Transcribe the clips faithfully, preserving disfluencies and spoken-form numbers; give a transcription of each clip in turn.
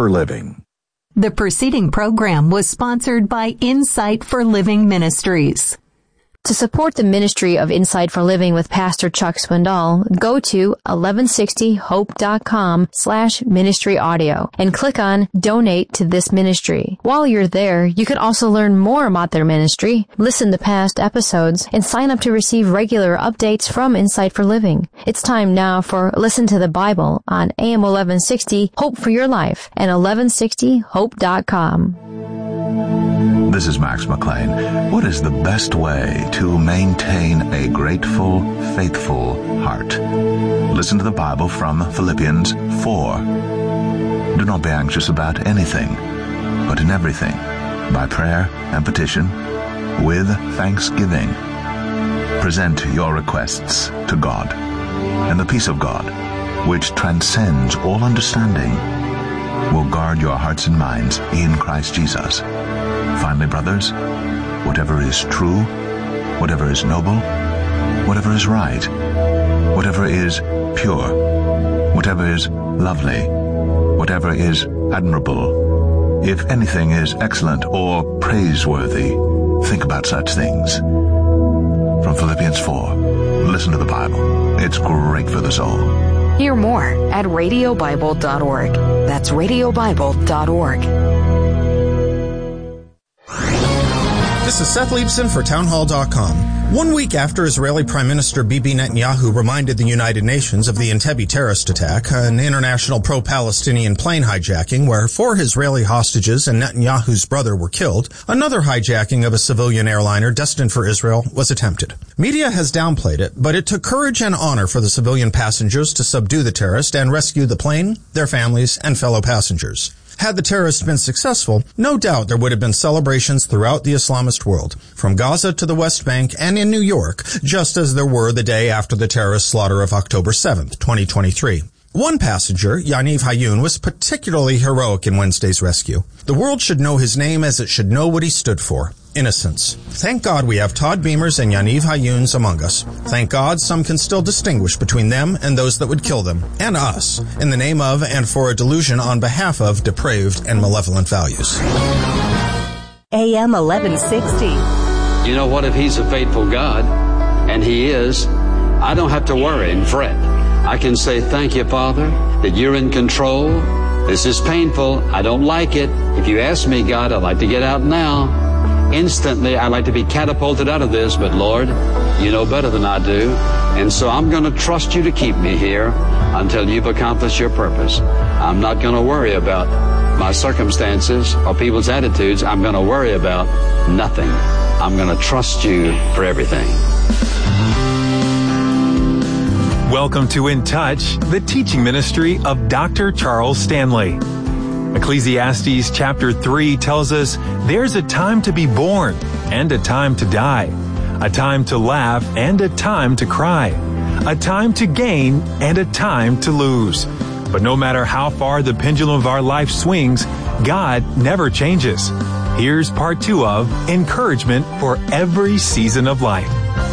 for Living. The preceding program was sponsored by Insight for Living Ministries. To support the ministry of Insight for Living with Pastor Chuck Swindoll, go to eleven sixty hope dot com slash ministry audio and click on Donate to this ministry. While you're there, you can also learn more about their ministry, listen to past episodes, and sign up to receive regular updates from Insight for Living. It's time now for Listen to the Bible on A M eleven sixty Hope for Your Life and eleven sixty hope dot com. This is Max McLean. What is the best way to maintain a grateful, faithful heart? Listen to the Bible from Philippians four. Do not be anxious about anything, but in everything, by prayer and petition, with thanksgiving, present your requests to God, and the peace of God, which transcends all understanding, will guard your hearts and minds in Christ Jesus. Finally, brothers, whatever is true, whatever is noble, whatever is right, whatever is pure, whatever is lovely, whatever is admirable, if anything is excellent or praiseworthy, think about such things. From Philippians four, listen to the Bible. It's great for the soul. Hear more at radio bible dot org. That's radio bible dot org. This is Seth Leibson for townhall dot com. One week after Israeli Prime Minister Bibi Netanyahu reminded the United Nations of the Entebbe terrorist attack, an international pro-Palestinian plane hijacking where four Israeli hostages and Netanyahu's brother were killed, another hijacking of a civilian airliner destined for Israel was attempted. Media has downplayed it, but it took courage and honor for the civilian passengers to subdue the terrorist and rescue the plane, their families, and fellow passengers. Had the terrorists been successful, no doubt there would have been celebrations throughout the Islamist world, from Gaza to the West Bank and in New York, just as there were the day after the terrorist slaughter of October seventh, twenty twenty-three. One passenger, Yaniv Hayun, was particularly heroic in Wednesday's rescue. The world should know his name as it should know what he stood for. Innocence. Thank God we have Todd Beamers and Yaniv Hayuns among us. Thank God some can still distinguish between them and those that would kill them, and us, in the name of and for a delusion on behalf of depraved and malevolent values. A M eleven sixty. You know what? If he's a faithful God, and he is, I don't have to worry and fret. I can say, thank you, Father, that you're in control. This is painful. I don't like it. If you ask me, God, I'd like to get out now. Instantly, I'd like to be catapulted out of this, but Lord, you know better than I do. And so I'm going to trust you to keep me here until you've accomplished your purpose. I'm not going to worry about my circumstances or people's attitudes. I'm going to worry about nothing. I'm going to trust you for everything. Welcome to In Touch, the teaching ministry of Doctor Charles Stanley. Ecclesiastes chapter three tells us there's a time to be born and a time to die, a time to laugh and a time to cry, a time to gain and a time to lose. But no matter how far the pendulum of our life swings, God never changes. Here's part two of Encouragement for Every Season of Life.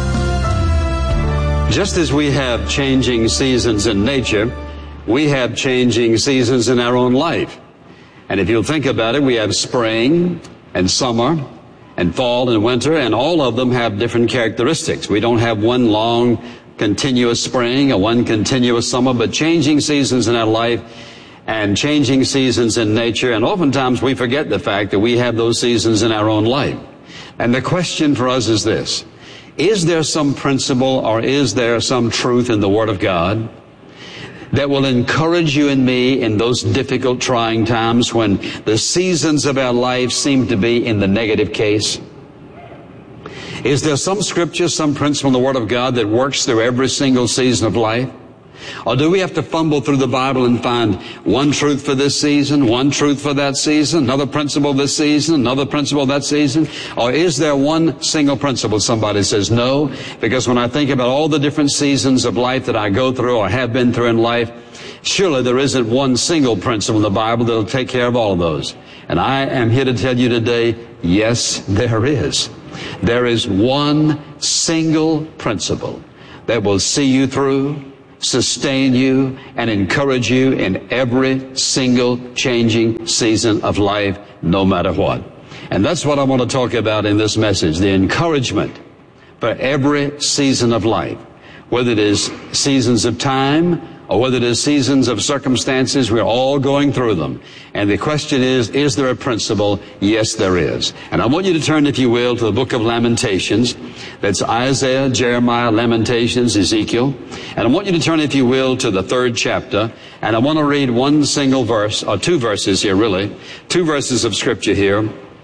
Just as we have changing seasons in nature, we have changing seasons in our own life. And if you'll think about it, we have spring and summer and fall and winter, and all of them have different characteristics. We don't have one long, continuous spring or one continuous summer, but changing seasons in our life and changing seasons in nature. And oftentimes we forget the fact that we have those seasons in our own life. And the question for us is this: is there some principle or is there some truth in the Word of God that will encourage you and me in those difficult, trying times when the seasons of our life seem to be in the negative case? Is there some scripture, some principle in the Word of God that works through every single season of life? Or do we have to fumble through the Bible and find one truth for this season, one truth for that season, another principle this season, another principle that season? Or is there one single principle? Somebody says no, because when I think about all the different seasons of life that I go through or have been through in life, surely there isn't one single principle in the Bible that will take care of all of those. And I am here to tell you today, yes, there is. There is one single principle that will see you through, sustain you, and encourage you in every single changing season of life, no matter what. And that's what I want to talk about in this message, the encouragement for every season of life, whether it is seasons of time or whether it is seasons of circumstances. We're all going through them. And the question is, is there a principle? Yes, there is. And I want you to turn, if you will, to the book of Lamentations. That's Isaiah, Jeremiah, Lamentations, Ezekiel. And I want you to turn, if you will, to the third chapter. And I want to read one single verse, or two verses here, really. Two verses of Scripture here.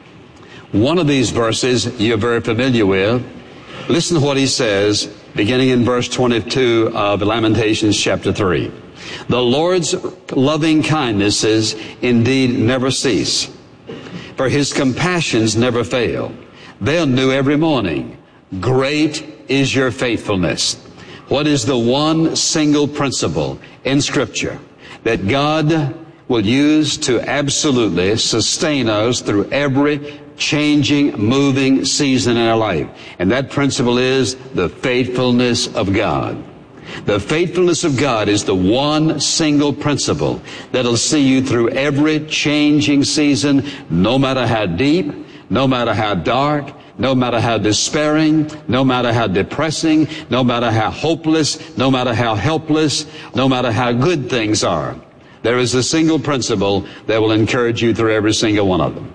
One of these verses you're very familiar with. Listen to what he says, beginning in verse twenty-two of Lamentations chapter three. The Lord's loving kindnesses indeed never cease, for his compassions never fail. They are new every morning. Great is your faithfulness. What is the one single principle in Scripture that God will use to absolutely sustain us through every changing, moving season in our life? And that principle is the faithfulness of God. The faithfulness of God is the one single principle that'll see you through every changing season, no matter how deep, no matter how dark, no matter how despairing, no matter how depressing, no matter how hopeless, no matter how helpless, no matter how good things are. There is a single principle that will encourage you through every single one of them.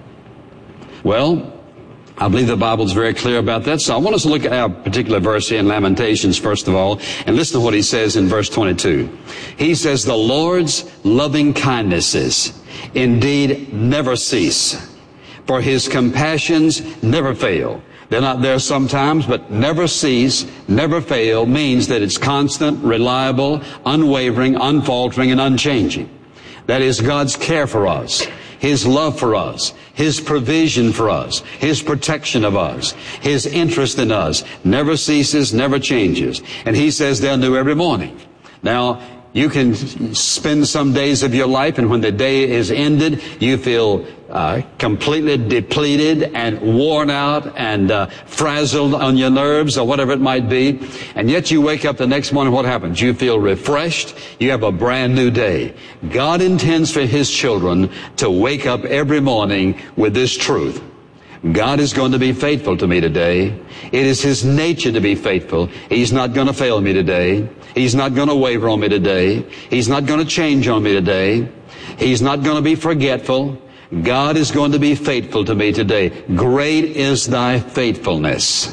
Well, I believe the Bible is very clear about that. So I want us to look at our particular verse here in Lamentations, first of all, and listen to what he says in verse twenty-two. He says, the Lord's loving kindnesses indeed never cease, for his compassions never fail. They're not there sometimes, but never cease, never fail means that it's constant, reliable, unwavering, unfaltering, and unchanging. That is God's care for us, his love for us, his provision for us, his protection of us, his interest in us never ceases, never changes. And he says they're new every morning. Now, you can spend some days of your life, and when the day is ended, you feel uh, completely depleted and worn out and uh, frazzled on your nerves or whatever it might be. And yet you wake up the next morning, what happens? You feel refreshed. You have a brand new day. God intends for his children to wake up every morning with this truth. God is going to be faithful to me today. It is his nature to be faithful. He's not going to fail me today. He's not going to waver on me today. He's not going to change on me today. He's not going to be forgetful. God is going to be faithful to me today. Great is thy faithfulness.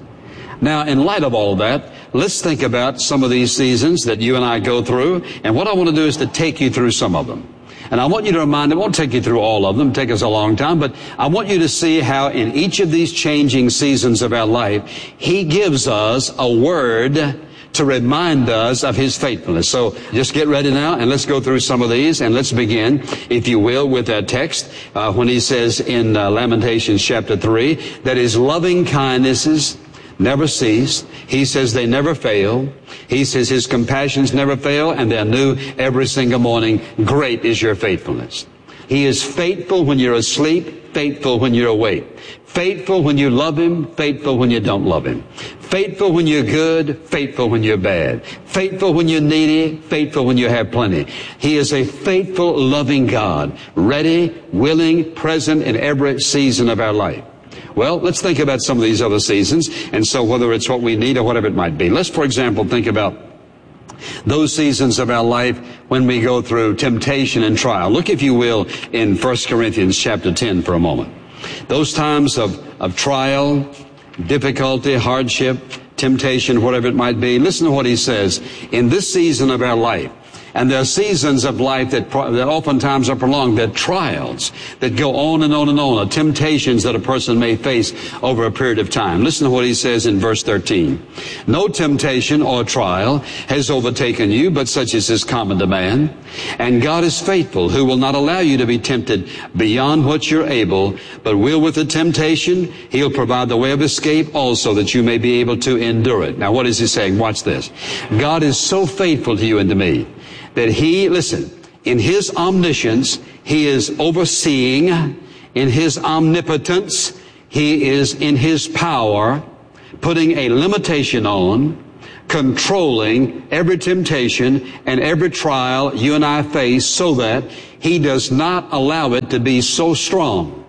Now, in light of all that, let's think about some of these seasons that you and I go through. And what I want to do is to take you through some of them. And I want you to remind, it won't take you through all of them, take us a long time, but I want you to see how in each of these changing seasons of our life, he gives us a word to remind us of his faithfulness. So just get ready now and let's go through some of these, and let's begin, if you will, with that text uh, when he says in uh, Lamentations chapter three that his loving kindnesses never cease. He says they never fail. He says his compassions never fail, and they're new every single morning. Great is your faithfulness. He is faithful when you're asleep, faithful when you're awake. Faithful when you love him, faithful when you don't love him. Faithful when you're good, faithful when you're bad. Faithful when you're needy, faithful when you have plenty. He is a faithful, loving God, ready, willing, present in every season of our life. Well, let's think about some of these other seasons, and so whether it's what we need or whatever it might be. Let's, for example, think about those seasons of our life when we go through temptation and trial. Look, if you will, in First Corinthians chapter ten for a moment. Those times of, of trial, difficulty, hardship, temptation, whatever it might be. Listen to what he says. In this season of our life, and there are seasons of life that, that oftentimes are prolonged. There are trials that go on and on and on, or temptations that a person may face over a period of time. Listen to what he says in verse thirteen. No temptation or trial has overtaken you, but such as is common to man. And God is faithful, who will not allow you to be tempted beyond what you're able, but will with the temptation, he'll provide the way of escape also, that you may be able to endure it. Now, what is he saying? Watch this. God is so faithful to you and to me that he, listen, in his omniscience, he is overseeing. In his omnipotence, he is in his power putting a limitation on controlling every temptation and every trial you and I face so that He does not allow it to be so strong,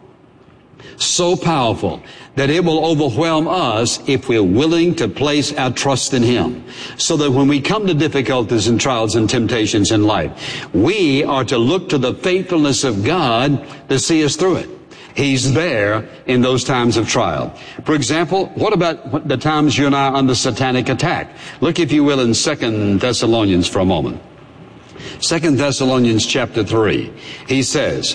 so powerful, that it will overwhelm us if we're willing to place our trust in Him. So that when we come to difficulties and trials and temptations in life, we are to look to the faithfulness of God to see us through it. He's there in those times of trial. For example, what about the times you and I are under satanic attack? Look, if you will, in Second Thessalonians for a moment. Second Thessalonians chapter three. He says,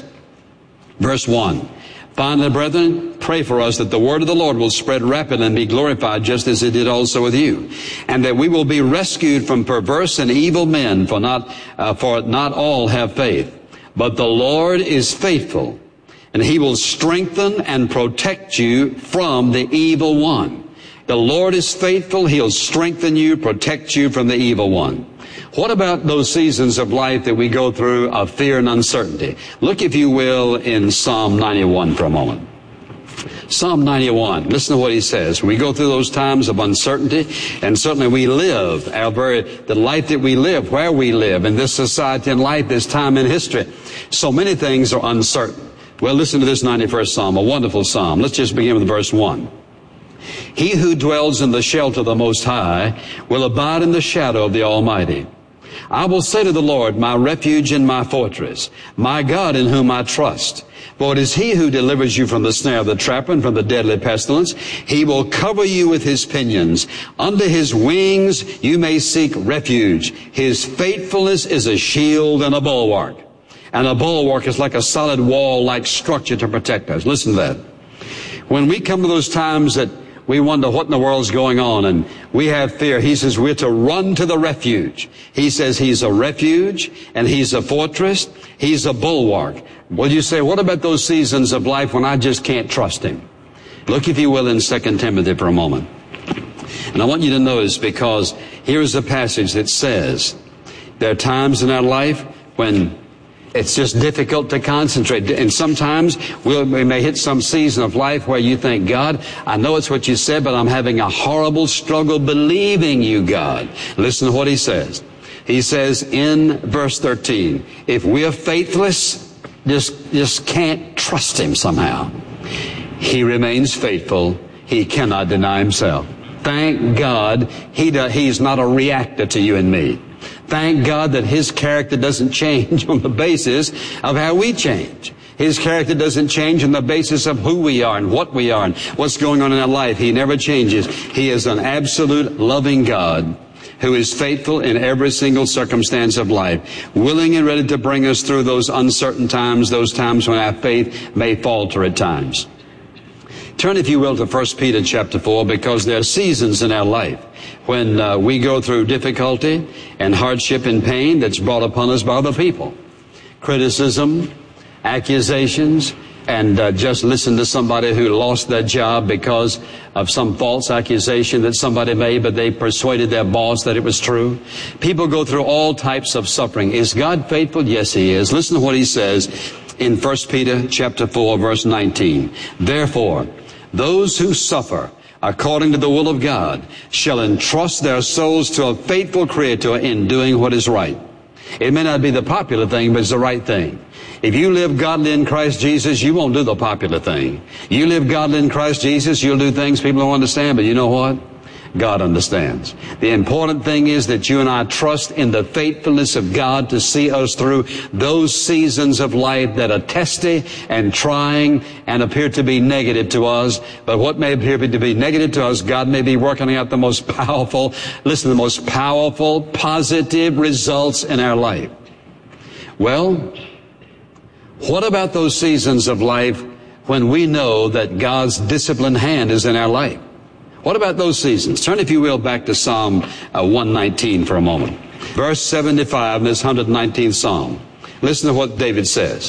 verse one, "Finally, brethren, pray for us that the word of the Lord will spread rapidly and be glorified, just as it did also with you, and that we will be rescued from perverse and evil men, for not uh, for not all have faith. But the Lord is faithful, and He will strengthen and protect you from the evil one." The Lord is faithful. He'll strengthen you, protect you from the evil one. What about those seasons of life that we go through of fear and uncertainty? Look, if you will, in Psalm ninety-one for a moment. Psalm ninety-one. Listen to what he says. We go through those times of uncertainty, and certainly we live our very, the life that we live, where we live, in this society and life, this time in history. So many things are uncertain. Well, listen to this ninety-first Psalm, a wonderful Psalm. Let's just begin with verse one. "He who dwells in the shelter of the Most High will abide in the shadow of the Almighty. I will say to the Lord, my refuge and my fortress, my God in whom I trust. For it is He who delivers you from the snare of the trapper and from the deadly pestilence. He will cover you with His pinions. Under His wings you may seek refuge. His faithfulness is a shield and a bulwark." And a bulwark is like a solid wall-like structure to protect us. Listen to that. When we come to those times that we wonder what in the world's going on and we have fear, He says we're to run to the refuge. He says He's a refuge and He's a fortress. He's a bulwark. Well, you say, what about those seasons of life when I just can't trust Him? Look, if you will, in Second Timothy for a moment. And I want you to notice, because here's a passage that says there are times in our life when it's just difficult to concentrate. And sometimes we'll, we may hit some season of life where you think, God, I know it's what you said, but I'm having a horrible struggle believing you, God. Listen to what he says. He says in verse thirteen, if we are faithless, just, just can't trust Him somehow, He remains faithful. He cannot deny Himself. Thank God he do, He's not a reactor to you and me. Thank God that His character doesn't change on the basis of how we change. His character doesn't change on the basis of who we are and what we are and what's going on in our life. He never changes. He is an absolute loving God who is faithful in every single circumstance of life, willing and ready to bring us through those uncertain times, those times when our faith may falter at times. Turn, if you will, to First Peter chapter four, because there are seasons in our life when uh, we go through difficulty and hardship and pain that's brought upon us by other people. Criticism, accusations, and uh, just listen to somebody who lost their job because of some false accusation that somebody made, but they persuaded their boss that it was true. People go through all types of suffering. Is God faithful? Yes, He is. Listen to what He says in First Peter chapter four, verse nineteen. Therefore, those who suffer according to the will of God shall entrust their souls to a faithful Creator in doing what is right. It may not be the popular thing, but it's the right thing. If you live godly in Christ Jesus, you won't do the popular thing. You live godly in Christ Jesus, you'll do things people don't understand, but you know what? God understands. The important thing is that you and I trust in the faithfulness of God to see us through those seasons of life that are testy and trying and appear to be negative to us. But what may appear to be negative to us, God may be working out the most powerful, listen, the most powerful, positive results in our life. Well, what about those seasons of life when we know that God's disciplined hand is in our life? What about those seasons? Turn, if you will, back to Psalm uh, one nineteen for a moment. Verse seventy-five in this one hundred nineteenth Psalm. Listen to what David says.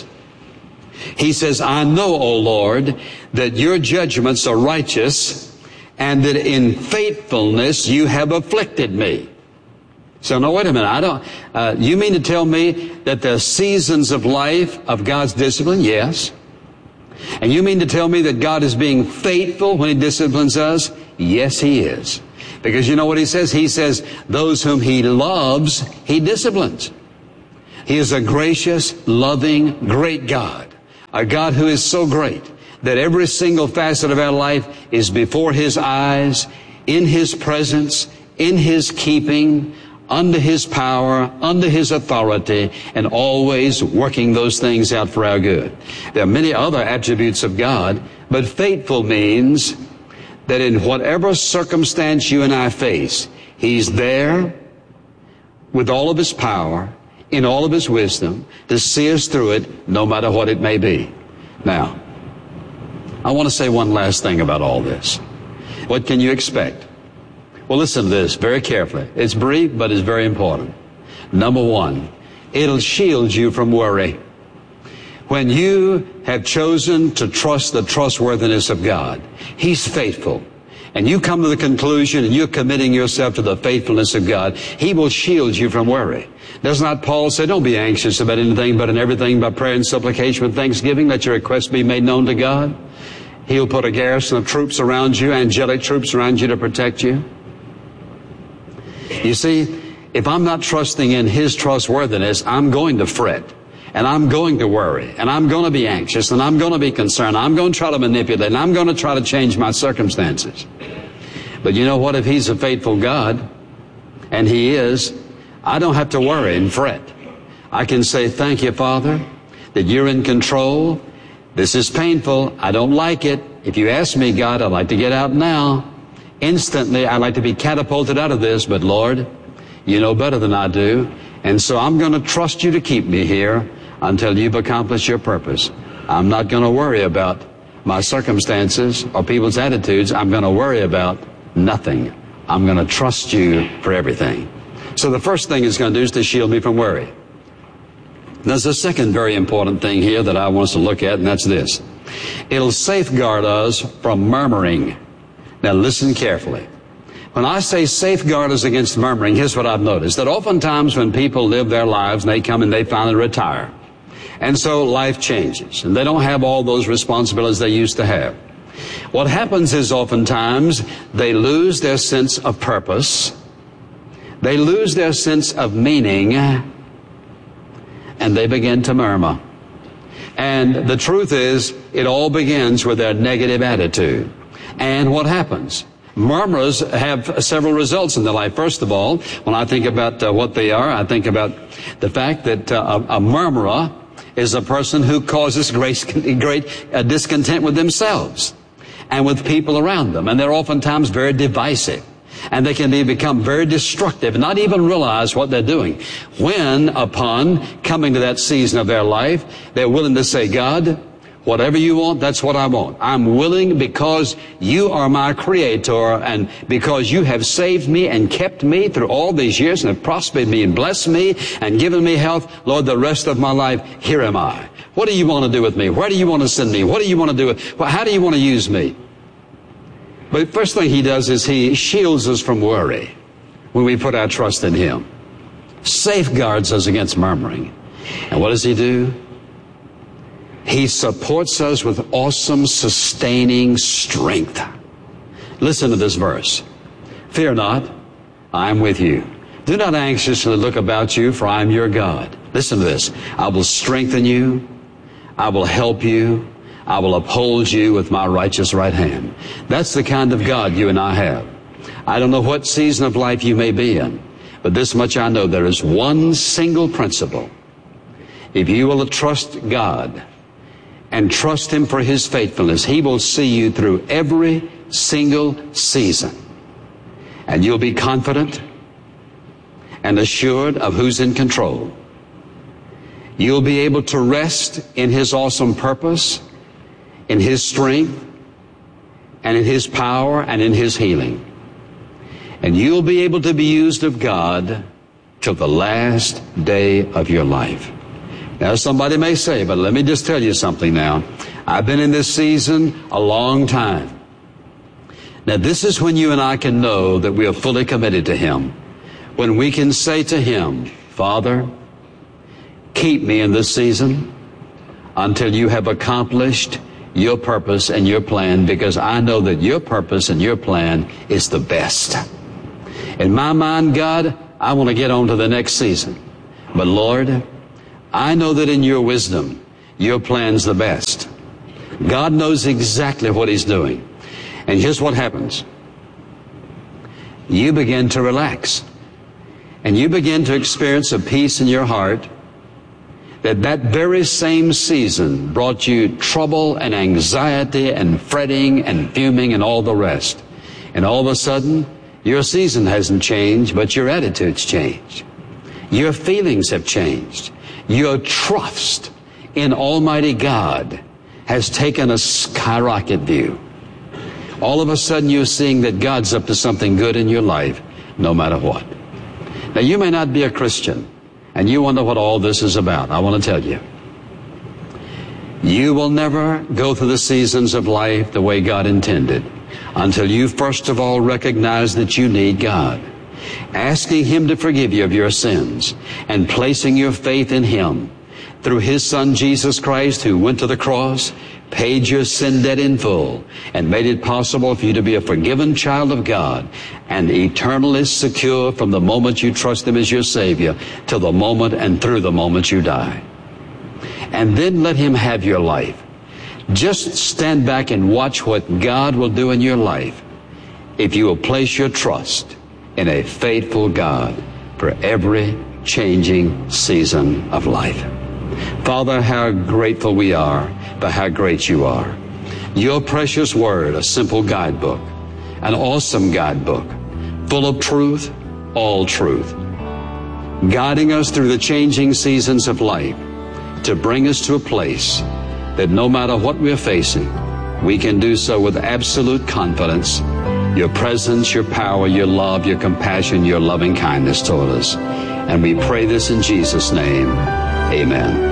He says, I know, O Lord, that your judgments are righteous, and that in faithfulness you have afflicted me. So, no, wait a minute. I don't, uh, you mean to tell me that there are seasons of life of God's discipline? Yes. And you mean to tell me that God is being faithful when He disciplines us? Yes, He is. Because you know what he says? He says, those whom he loves, he disciplines. He is a gracious, loving, great God. A God who is so great that every single facet of our life is before his eyes, in his presence, in his keeping, under his power, under his authority, and always working those things out for our good. There are many other attributes of God, but faithful means that in whatever circumstance you and I face, he's there with all of his power, in all of his wisdom, to see us through it, no matter what it may be. Now, I want to say one last thing about all this. What can you expect? Well, listen to this very carefully. It's brief, but it's very important. Number one, it'll shield you from worry. When you have chosen to trust the trustworthiness of God, he's faithful, and you come to the conclusion and you're committing yourself to the faithfulness of God, he will shield you from worry. Does not Paul say, don't be anxious about anything, but in everything by prayer and supplication with thanksgiving, let your requests be made known to God? He'll put a garrison of troops around you, angelic troops around you to protect you. You see, if I'm not trusting in his trustworthiness, I'm going to fret, and I'm going to worry, and I'm going to be anxious, and I'm going to be concerned. I'm going to try to manipulate, and I'm going to try to change my circumstances. But you know what? If he's a faithful God, and he is, I don't have to worry and fret. I can say, thank you, Father, that you're in control. This is painful. I don't like it. If you ask me, God, I'd like to get out now. Instantly, I'd like to be catapulted out of this, but Lord, you know better than I do. And so I'm going to trust you to keep me here until you've accomplished your purpose. I'm not going to worry about my circumstances or people's attitudes. I'm going to worry about nothing. I'm going to trust you for everything. So the first thing it's going to do is to shield me from worry. There's a second very important thing here that I want us to look at, and that's this. It'll safeguard us from murmuring. Now listen carefully. When I say safeguard us against murmuring, here's what I've noticed. That oftentimes when people live their lives and they come and they finally retire, and so life changes, and they don't have all those responsibilities they used to have. What happens is oftentimes they lose their sense of purpose, they lose their sense of meaning, and they begin to murmur. And the truth is, it all begins with their negative attitude. And what happens? Murmurers have several results in their life. First of all, when I think about uh, what they are, I think about the fact that uh, a, a murmurer is a person who causes great, great uh, discontent with themselves and with people around them. And they're oftentimes very divisive. And they can be, become very destructive and not even realize what they're doing. When, upon coming to that season of their life, they're willing to say, God, whatever you want, that's what I want. I'm willing because you are my creator and because you have saved me and kept me through all these years and have prospered me and blessed me and given me health. Lord, the rest of my life, here am I. What do you want to do with me? Where do you want to send me? What do you want to do with, well, how do you want to use me? But the first thing he does is he shields us from worry when we put our trust in him. Safeguards us against murmuring. And what does he do? He supports us with awesome, sustaining strength. Listen to this verse. Fear not, I am with you. Do not anxiously look about you, for I am your God. Listen to this. I will strengthen you. I will help you. I will uphold you with my righteous right hand. That's the kind of God you and I have. I don't know what season of life you may be in, but this much I know, there is one single principle. If you will trust God and trust him for his faithfulness, he will see you through every single season. And you'll be confident and assured of who's in control. You'll be able to rest in his awesome purpose, in his strength, and in his power, and in his healing. And you'll be able to be used of God till the last day of your life. Now, somebody may say, but let me just tell you something now. I've been in this season a long time. Now, this is when you and I can know that we are fully committed to him. When we can say to him, Father, keep me in this season until you have accomplished your purpose and your plan, because I know that your purpose and your plan is the best. In my mind, God, I want to get on to the next season. But Lord, I know that in your wisdom, your plan's the best. God knows exactly what he's doing. And here's what happens. You begin to relax. And you begin to experience a peace in your heart that that very same season brought you trouble and anxiety and fretting and fuming and all the rest. And all of a sudden, your season hasn't changed, but your attitude's changed. Your feelings have changed. Your trust in Almighty God has taken a skyrocket view. All of a sudden, you're seeing that God's up to something good in your life, no matter what. Now, you may not be a Christian, and you wonder what all this is about. I want to tell you. You will never go through the seasons of life the way God intended until you first of all recognize that you need God. Asking him to forgive you of your sins and placing your faith in him through his Son Jesus Christ, who went to the cross, paid your sin debt in full, and made it possible for you to be a forgiven child of God and eternally secure from the moment you trust him as your Savior till the moment and through the moment you die. And then let him have your life. Just stand back and watch what God will do in your life if you will place your trust in a faithful God for every changing season of life. Father, how grateful we are for how great you are. Your precious word, a simple guidebook, an awesome guidebook, full of truth, all truth, guiding us through the changing seasons of life to bring us to a place that no matter what we're facing, we can do so with absolute confidence. Your presence, your power, your love, your compassion, your loving kindness toward us. And we pray this in Jesus' name. Amen.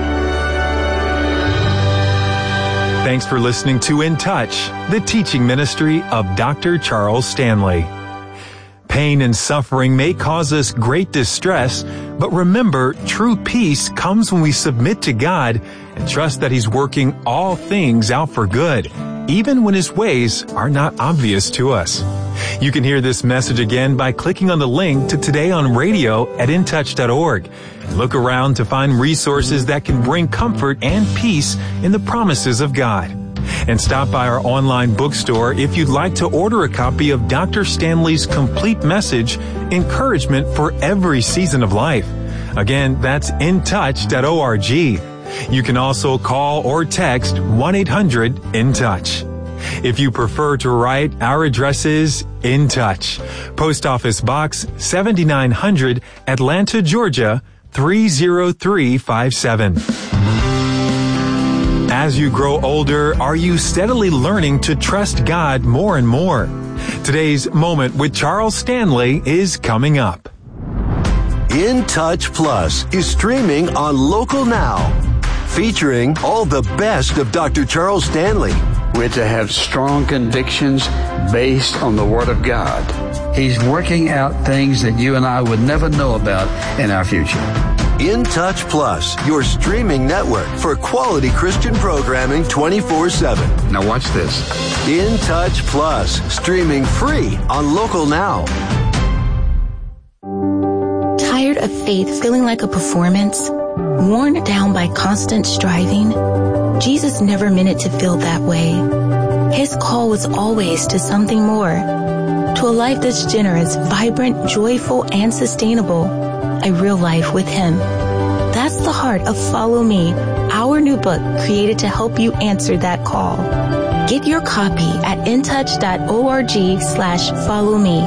Thanks for listening to In Touch, the teaching ministry of Doctor Charles Stanley. Pain and suffering may cause us great distress, but remember, true peace comes when we submit to God and trust that he's working all things out for good, even when his ways are not obvious to us. You can hear this message again by clicking on the link to Today on Radio at in touch dot org. Look around to find resources that can bring comfort and peace in the promises of God. And stop by our online bookstore if you'd like to order a copy of Doctor Stanley's complete message, Encouragement for Every Season of Life. Again, that's in touch dot org. You can also call or text one eight hundred in touch. If you prefer to write, our address is In Touch, Post Office Box seventy-nine hundred, Atlanta, Georgia, three zero three five seven. As you grow older, are you steadily learning to trust God more and more? Today's Moment with Charles Stanley is coming up. In Touch Plus is streaming on Local Now, featuring all the best of Doctor Charles Stanley. We're to have strong convictions based on the Word of God. He's working out things that you and I would never know about in our future. In Touch Plus, your streaming network for quality Christian programming twenty-four seven. Now watch this. In Touch Plus, streaming free on Local Now. Tired of faith feeling like a performance? Worn down by constant striving? Jesus never meant it to feel that way. His call was always to something more. To a life that's generous, vibrant, joyful, and sustainable. A real life with him. That's the heart of Follow Me, our new book created to help you answer that call. Get your copy at in touch dot org slash follow me.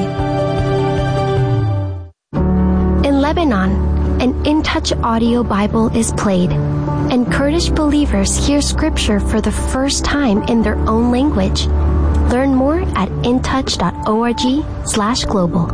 In Lebanon, an In Touch audio Bible is played, and Kurdish believers hear scripture for the first time in their own language. Learn more at in touch dot org slash global.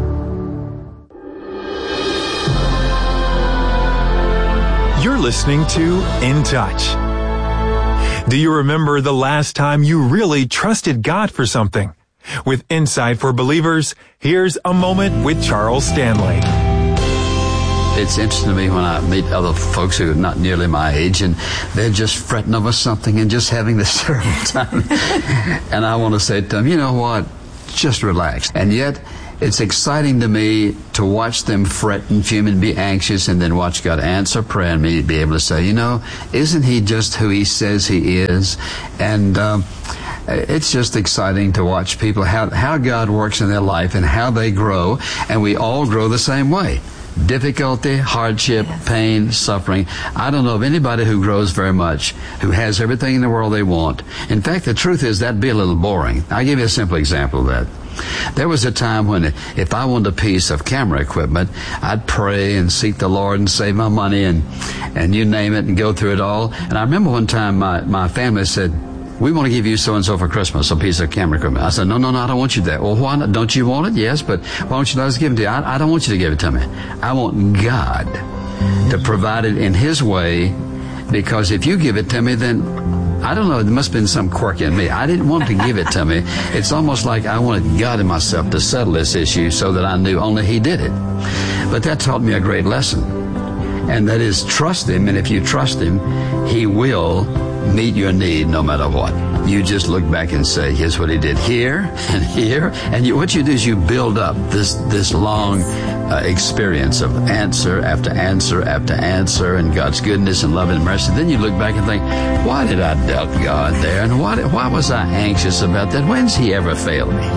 You're listening to In Touch. Do you remember the last time you really trusted God for something? With Insight for Believers, here's a moment with Charles Stanley. It's interesting to me when I meet other folks who are not nearly my age, and they're just fretting over something and just having this terrible time. And I want to say to them, you know what? Just relax. And yet, it's exciting to me to watch them fret and fume and be anxious, and then watch God answer prayer and me be able to say, you know, isn't He just who He says He is? And um, it's just exciting to watch people, how, how God works in their life and how they grow, and we all grow the same way. Difficulty, hardship, yes. pain, suffering. I don't know of anybody who grows very much, who has everything in the world they want. In fact, the truth is that'd be a little boring. I'll give you a simple example of that. There was a time when if I wanted a piece of camera equipment, I'd pray and seek the Lord and save my money and, and you name it and go through it all. And I remember one time my, my family said, we want to give you so-and-so for Christmas, a piece of camera equipment. I said, no, no, no, I don't want you that. Well, why not? Don't you want it? Yes, but why don't you let us give it to you? I, I don't want you to give it to me. I want God to provide it in His way, because if you give it to me, then I don't know, there must have been some quirk in me. I didn't want to give it to me. It's almost like I wanted God in myself to settle this issue so that I knew only He did it. But that taught me a great lesson, and that is trust Him, and if you trust Him, He will meet your need no matter what. You just look back and say, here's what He did here and here, and you, what you do is you build up this this long uh, experience of answer after answer after answer, and God's goodness and love and mercy. Then you look back and think, why did I doubt God there, and why why was I anxious about that? When's He ever failed me?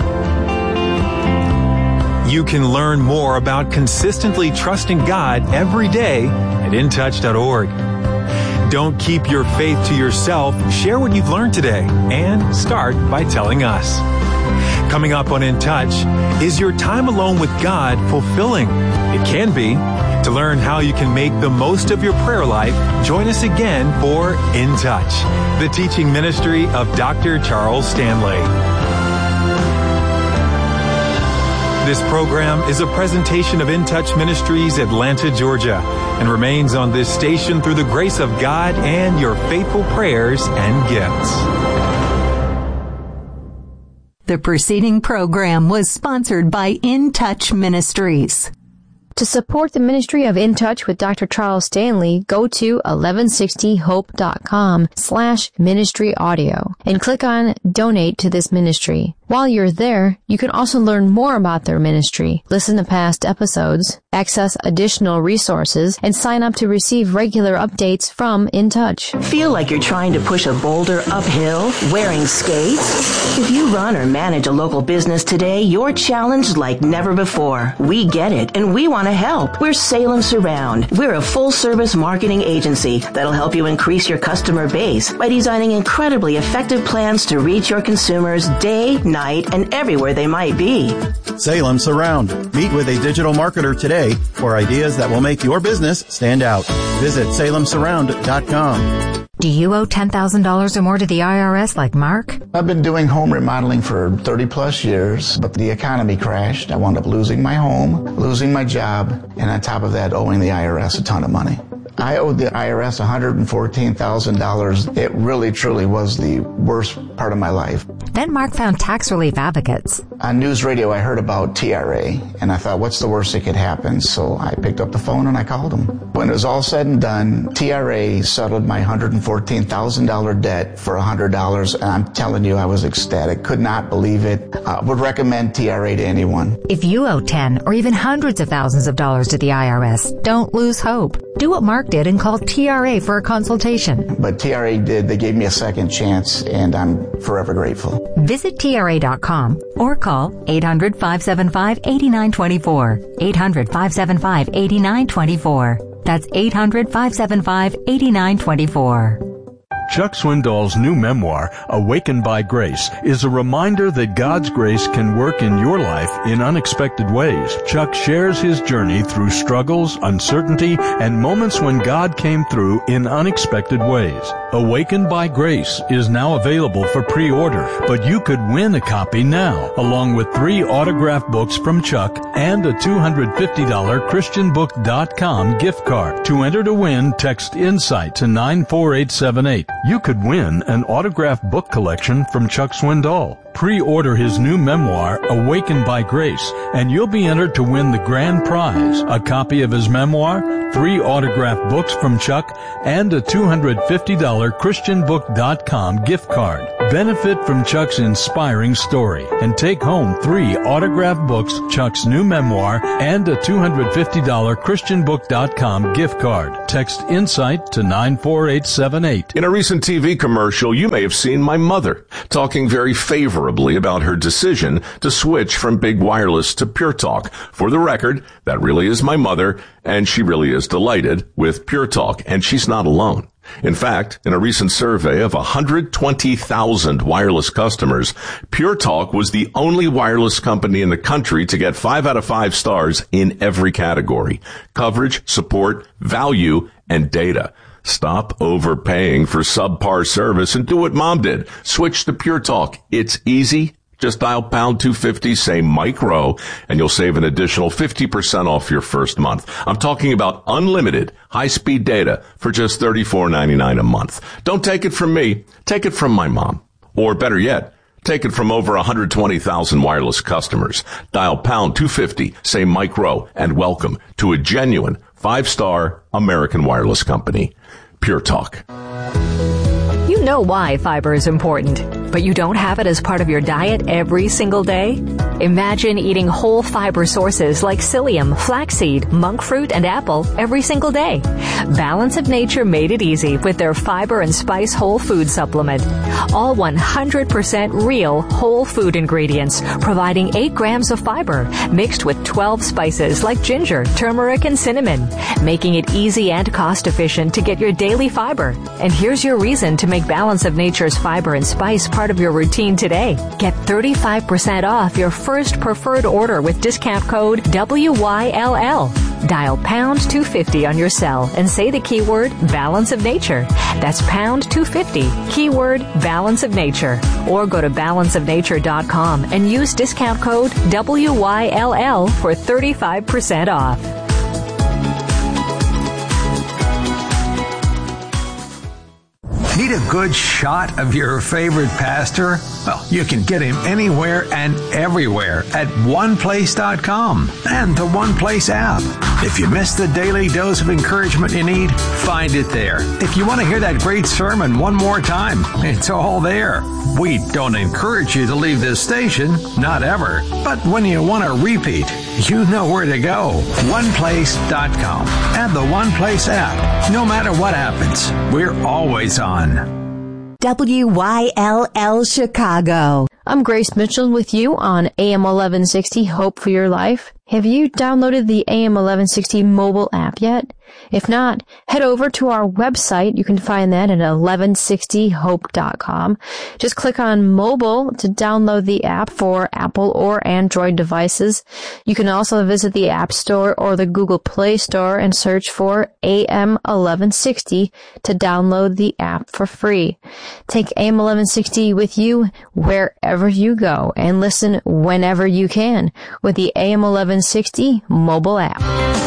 You can learn more about consistently trusting God every day at in touch dot org. Don't keep your faith to yourself. Share what you've learned today, and start by telling us. Coming up on In Touch, is your time alone with God fulfilling? It can be. To learn how you can make the most of your prayer life, join us again for In Touch, the teaching ministry of Doctor Charles Stanley. This program is a presentation of In Touch Ministries, Atlanta, Georgia, and remains on this station through the grace of God and your faithful prayers and gifts. The preceding program was sponsored by In Touch Ministries. To support the ministry of In Touch with Doctor Charles Stanley, go to eleven sixty hope dot com slash ministry audio and click on Donate to this ministry. While you're there, you can also learn more about their ministry, listen to past episodes, access additional resources, and sign up to receive regular updates from In Touch. Feel like you're trying to push a boulder uphill wearing skates? If you run or manage a local business today, you're challenged like never before. We get it, and we want to help. We're Salem Surround. We're a full-service marketing agency that'll help you increase your customer base by designing incredibly effective plans to reach your consumers day, night, and everywhere they might be. Salem Surround. Meet with a digital marketer today for ideas that will make your business stand out. Visit salem surround dot com. Do you owe ten thousand dollars or more to the I R S like Mark? I've been doing home remodeling for thirty plus years, but the economy crashed. I wound up losing my home, losing my job, and on top of that, owing the I R S a ton of money. I owed the I R S one hundred fourteen thousand dollars. It really, truly was the worst part of my life. Then Mark found Tax Relief Advocates. On news radio, I heard about T R A, and I thought, what's the worst that could happen? So I picked up the phone and I called them. When it was all said and done, T R A settled my one hundred fourteen thousand dollars debt for one hundred dollars, and I'm telling you, I was ecstatic. Could not believe it. Uh, would recommend T R A to anyone. If you owe ten or even hundreds of thousands of dollars to the I R S, don't lose hope. Do what Mark did and call T R A for a consultation. But T R A did. They gave me a second chance, and I'm forever grateful. Visit T R A dot com or call eight hundred, five seven five, eight nine two four. eight hundred, five seven five, eight nine two four. That's eight hundred, five seven five, eight nine two four. Chuck Swindoll's new memoir, Awakened by Grace, is a reminder that God's grace can work in your life in unexpected ways. Chuck shares his journey through struggles, uncertainty, and moments when God came through in unexpected ways. Awakened by Grace is now available for pre-order, but you could win a copy now, along with three autographed books from Chuck and a two hundred fifty dollars Christian book dot com gift card. To enter to win, text INSIGHT to nine four eight seven eight. You could win an autographed book collection from Chuck Swindoll. Pre-order his new memoir, Awakened by Grace, and you'll be entered to win the grand prize, a copy of his memoir, three autographed books from Chuck, and a two hundred fifty dollars Christian book dot com gift card. Benefit from Chuck's inspiring story and take home three autographed books, Chuck's new memoir, and a two hundred fifty dollars Christian book dot com gift card. Text INSIGHT to nine four eight seven eight. In a recent T V commercial, you may have seen my mother talking very favorably about her decision to switch from Big Wireless to Pure Talk. For the record, that really is my mother, and she really is delighted with Pure Talk, and she's not alone. In fact, in a recent survey of one hundred twenty thousand wireless customers, Pure Talk was the only wireless company in the country to get five out of five stars in every category: coverage, support, value, and data. Stop overpaying for subpar service and do what Mom did. Switch to Pure Talk. It's easy. Just dial pound two fifty, say micro, and you'll save an additional fifty percent off your first month. I'm talking about unlimited high-speed data for just thirty-four ninety-nine a month. Don't take it from me. Take it from my mom. Or better yet, take it from over one hundred twenty thousand wireless customers. Dial pound two fifty, say micro, and welcome to a genuine five-star American wireless company. Pure Talk. You know why fiber is important, but you don't have it as part of your diet every single day? Imagine eating whole fiber sources like psyllium, flaxseed, monk fruit, and apple every single day. Balance of Nature made it easy with their fiber and spice whole food supplement. All one hundred percent real whole food ingredients, providing eight grams of fiber mixed with twelve spices like ginger, turmeric, and cinnamon, making it easy and cost efficient to get your daily fiber. And here's your reason to make Balance of Nature's fiber and spice part of your routine today. Get thirty-five percent off your first preferred order with discount code W Y L L. Dial pound two fifty on your cell and say the keyword Balance of Nature. That's pound two fifty, keyword Balance of Nature. Or go to balance of nature dot com and use discount code W Y L L for thirty-five percent off. Need a good shot of your favorite pastor? Well, you can get him anywhere and everywhere at one place dot com and the One Place app. If you missed the daily dose of encouragement you need, find it there. If you want to hear that great sermon one more time, it's all there. We don't encourage you to leave this station, not ever. But when you want to repeat, you know where to go. one place dot com and the One Place app. No matter what happens, we're always on. W Y L L Chicago. I'm Grace Mitchell with you on A M eleven sixty Hope for Your Life. Have you downloaded the A M eleven sixty mobile app yet? If not, head over to our website. You can find that at eleven sixty hope dot com. Just click on mobile to download the app for Apple or Android devices. You can also visit the App Store or the Google Play Store and search for A M eleven sixty to download the app for free. Take A M eleven sixty with you wherever you go and listen whenever you can with the A M eleven sixty mobile app.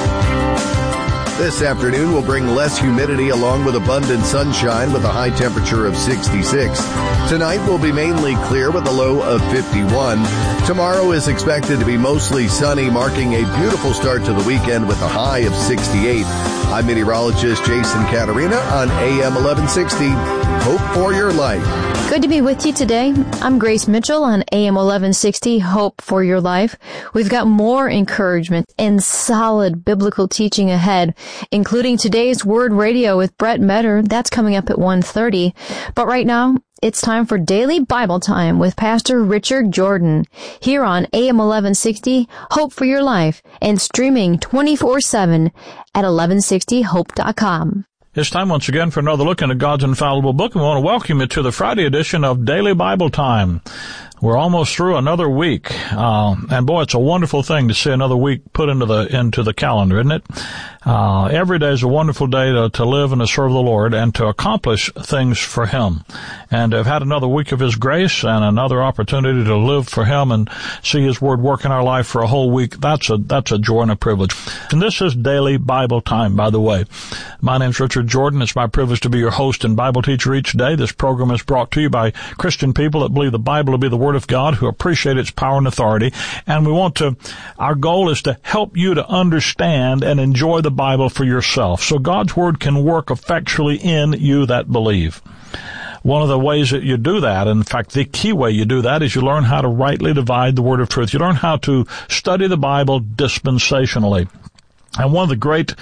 This afternoon will bring less humidity along with abundant sunshine with a high temperature of sixty-six. Tonight will be mainly clear with a low of fifty-one. Tomorrow is expected to be mostly sunny, marking a beautiful start to the weekend with a high of sixty-eight. I'm meteorologist Jason Caterina on A M eleven sixty. Hope for your life. Good to be with you today. I'm Grace Mitchell on A M eleven sixty, Hope for Your Life. We've got more encouragement and solid biblical teaching ahead, including today's Word Radio with Brett Metter. That's coming up at one thirty. But right now, it's time for Daily Bible Time with Pastor Richard Jordan here on A M eleven sixty, Hope for Your Life, and streaming twenty-four seven at eleven sixty hope dot com. It's time once again for another look into God's infallible book, and we want to welcome you to the Friday edition of Daily Bible Time. We're almost through another week, uh, and boy, it's a wonderful thing to see another week put into the into the calendar, isn't it? Uh, every day is a wonderful day to, to live and to serve the Lord and to accomplish things for Him. And to have had another week of His grace and another opportunity to live for Him and see His Word work in our life for a whole week, that's a that's a joy and a privilege. And this is Daily Bible Time, by the way. My name's Richard Jordan. It's my privilege to be your host and Bible teacher each day. This program is brought to you by Christian people that believe the Bible to be the Word of God, who appreciate its power and authority. And we want to, our goal is to help you to understand and enjoy the Bible for yourself, so God's Word can work effectually in you that believe. one of the ways that you do that, in fact, the key way you do that, is you learn how to rightly divide the word of truth. You learn how to study the Bible dispensationally. And one of the great,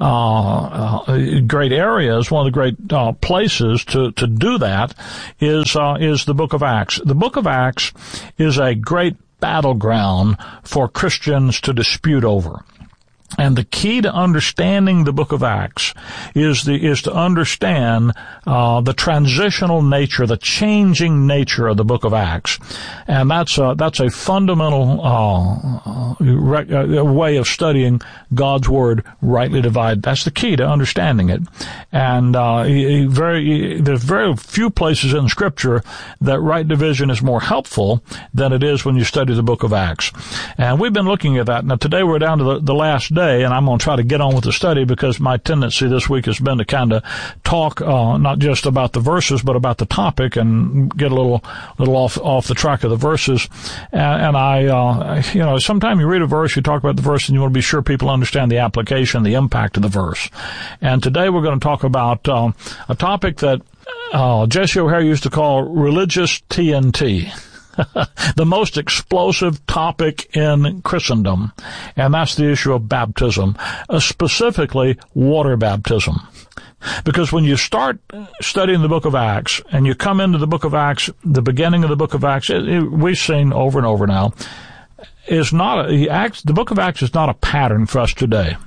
uh, uh, great areas, one of the great, uh, places to, to do that is, uh, is the book of Acts. The book of Acts is a great battleground for Christians to dispute over. And the key to understanding the book of Acts is the, is to understand, uh, the transitional nature, the changing nature of the book of Acts. And that's a, that's a fundamental, uh, re- uh, way of studying God's Word rightly divided. That's the key to understanding it. And, uh, very, there's very few places in Scripture that right division is more helpful than it is when you study the book of Acts. And we've been looking at that. Now today we're down to the, the last day, and I'm going to try to get on with the study because my tendency this week has been to kind of talk, uh, not just about the verses, but about the topic and get a little, little off, off the track of the verses. And, and I, uh, you know, sometimes you read a verse, you talk about the verse, and you want to be sure people understand the application, the impact of the verse. And today we're going to talk about, um, a topic that, uh, Jesse O'Hare used to call religious T N T. The most explosive topic in Christendom, and that's the issue of baptism, uh, specifically water baptism. Because when you start studying the book of Acts, and you come into the book of Acts, the beginning of the book of Acts, it, it, we've seen over and over now, is not a, Acts, the book of Acts is not a pattern for us today.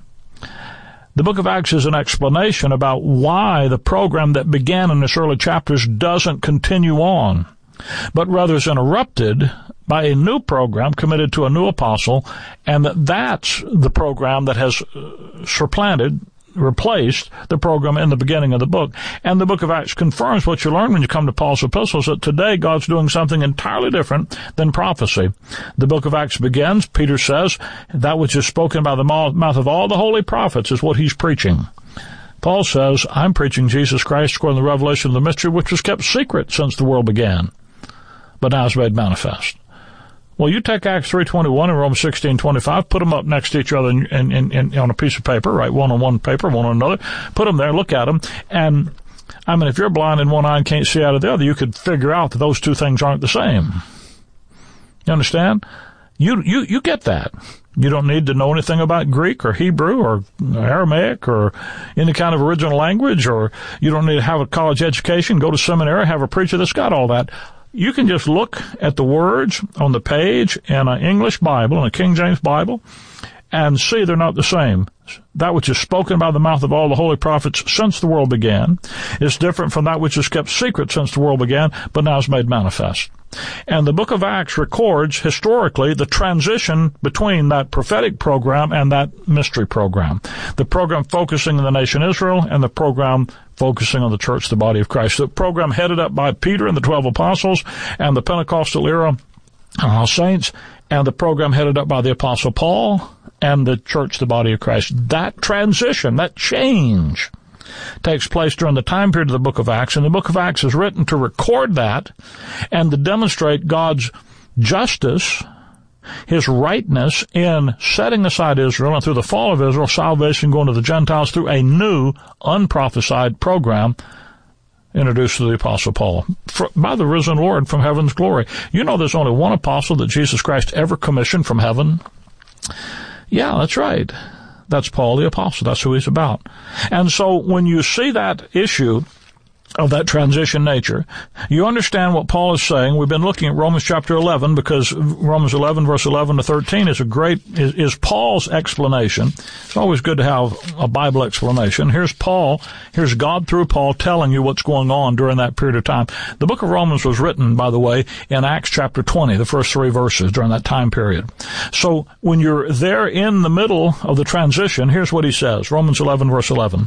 The book of Acts is an explanation about why the program that began in its early chapters doesn't continue on, but rather is interrupted by a new program committed to a new apostle, and that that's the program that has supplanted, replaced the program in the beginning of the book. And the book of Acts confirms what you learn when you come to Paul's epistles, that today God's doing something entirely different than prophecy. The book of Acts begins, Peter says, that which is spoken by the mouth of all the holy prophets is what he's preaching. Paul says, I'm preaching Jesus Christ according to the revelation of the mystery which was kept secret since the world began, but now is made manifest. Well, you take Acts three twenty-one and Romans sixteen twenty-five, put them up next to each other in, in, in, in, on a piece of paper, right? One on one paper, one on another. Put them there, look at them. And, I mean, if you're blind in one eye and can't see out of the other, you could figure out that those two things aren't the same. You understand? You, you, you get that. You don't need to know anything about Greek or Hebrew or Aramaic or any kind of original language, or you don't need to have a college education, go to seminary, have a preacher that's got all that. You can just look at the words on the page in an English Bible, in a King James Bible, and see they're not the same. That which is spoken by the mouth of all the holy prophets since the world began is different from that which is kept secret since the world began, but now is made manifest. And the book of Acts records historically the transition between that prophetic program and that mystery program. The program focusing on the nation Israel and the program focusing on the church, the body of Christ. The program headed up by Peter and the twelve apostles and the Pentecostal era uh, saints, and the program headed up by the apostle Paul and the church, the body of Christ. That transition, that change takes place during the time period of the book of Acts, and the book of Acts is written to record that and to demonstrate God's justice, his rightness in setting aside Israel, and through the fall of Israel, salvation going to the Gentiles through a new, unprophesied program introduced to the apostle Paul for, by the risen Lord from heaven's glory. You know there's only one apostle that Jesus Christ ever commissioned from heaven? Yeah, that's right. That's Paul the apostle. That's who he's about. And so when you see that issue of that transition nature, you understand what Paul is saying. We've been looking at Romans chapter eleven because Romans eleven verse eleven to thirteen is a great, is, is Paul's explanation. It's always good to have a Bible explanation. Here's Paul, here's God through Paul telling you what's going on during that period of time. The book of Romans was written, by the way, in Acts chapter twenty, the first three verses during that time period. So when you're there in the middle of the transition, here's what he says, Romans eleven verse eleven.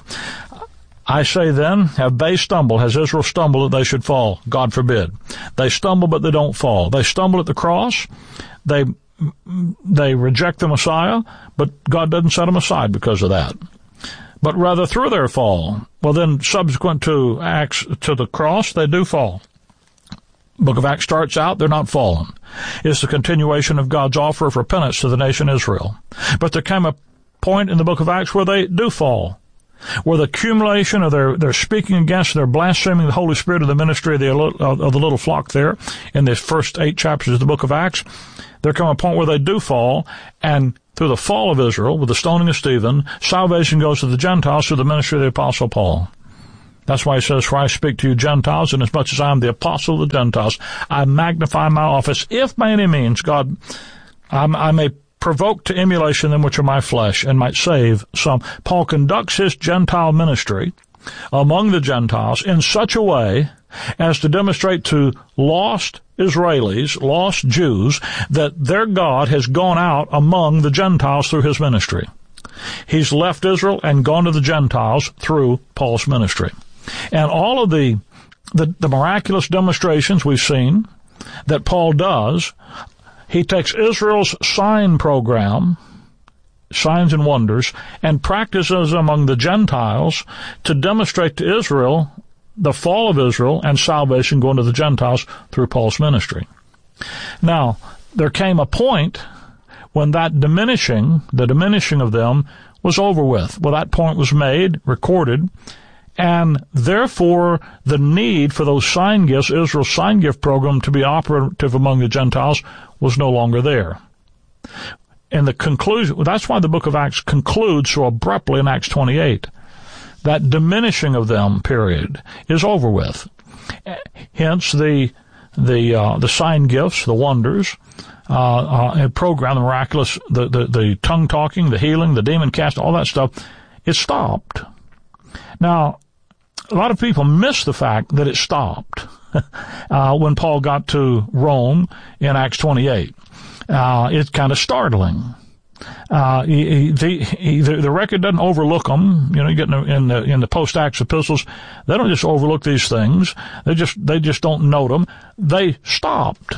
I say then, have they stumbled? Has Israel stumbled that they should fall? God forbid. They stumble, but they don't fall. They stumble at the cross. They, they reject the Messiah, but God doesn't set them aside because of that. But rather through their fall. Well, then subsequent to Acts, to the cross, they do fall. Book of Acts starts out, they're not fallen. It's the continuation of God's offer of repentance to the nation Israel. But there came a point in the book of Acts where they do fall. where the accumulation of their, their speaking against, their blaspheming the Holy Spirit of the ministry of the, of the little flock there in the first eight chapters of the book of Acts, there come a point where they do fall, and through the fall of Israel, with the stoning of Stephen, salvation goes to the Gentiles through the ministry of the Apostle Paul. That's why he says, for I speak to you Gentiles, and as much as I am the apostle of the Gentiles, I magnify my office, if by any means, God, I, I may provoke to emulation them which are my flesh, and might save some. Paul conducts his Gentile ministry among the Gentiles in such a way as to demonstrate to lost Israelis, lost Jews, that their God has gone out among the Gentiles through his ministry. He's left Israel and gone to the Gentiles through Paul's ministry. And all of the, the, the miraculous demonstrations we've seen that Paul does, he takes Israel's sign program, signs and wonders, and practices among the Gentiles to demonstrate to Israel the fall of Israel and salvation going to the Gentiles through Paul's ministry. Now, there came a point when that diminishing, the diminishing of them, was over with. Well, that point was made, recorded, and therefore the need for those sign gifts, Israel's sign gift program, to be operative among the Gentiles was no longer there. And the conclusion, that's why the book of Acts concludes so abruptly in Acts twenty-eight. That diminishing of them period is over with. Hence the the uh, the sign gifts, the wonders, uh, uh program, the miraculous, the, the the tongue talking, the healing, the demon cast, all that stuff, it stopped. Now, a lot of people miss the fact that it stopped uh, when Paul got to Rome in Acts twenty-eight. Uh, it's kind of startling. Uh, he, he, he, the, the record doesn't overlook them. You know, you get in the, in the, in the post-Acts epistles, they don't just overlook these things. They just, they just don't note them. They stopped.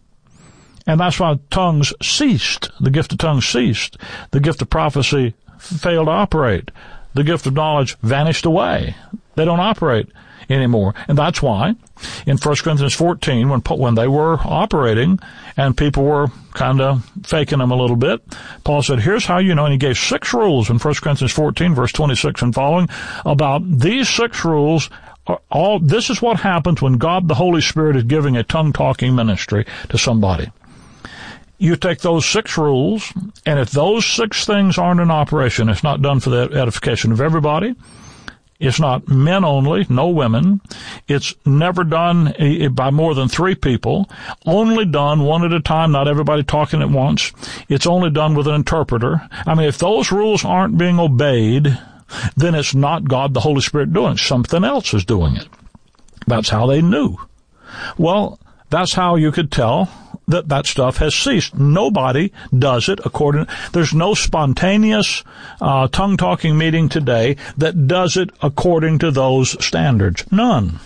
And that's why tongues ceased. The gift of tongues ceased. The gift of prophecy failed to operate. The gift of knowledge vanished away. They don't operate anymore. And that's why in First Corinthians fourteen, when when they were operating and people were kind of faking them a little bit, Paul said, here's how you know, and he gave six rules in First Corinthians fourteen, verse twenty-six and following, about these six rules. Are all this is what happens when God the Holy Spirit is giving a tongue-talking ministry to somebody. You take those six rules, and if those six things aren't in operation, it's not done for the edification of everybody. It's not men only, no women. It's never done by more than three people. Only done one at a time, not everybody talking at once. It's only done with an interpreter. I mean, if those rules aren't being obeyed, then it's not God the Holy Spirit doing it. Something else is doing it. That's how they knew. Well, that's how you could tell that that stuff has ceased. Nobody does it according, there's no spontaneous uh, tongue-talking meeting today that does it according to those standards. None.